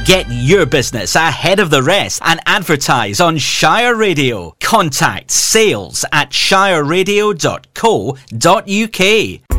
Get your business ahead of the rest and advertise on Shire Radio. Contact sales@shireradio.co.uk.